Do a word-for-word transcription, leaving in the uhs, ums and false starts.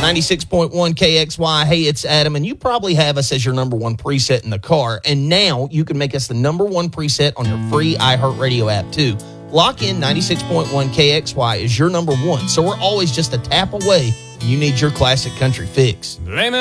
ninety-six point one K X Y. Hey, it's Adam, and you probably have us as your number one preset in the car. And now you can make us the number one preset on your free iHeartRadio app, too. Lock in ninety-six point one K X Y is your number one, so we're always just a tap away when you need your classic country fix. Blame it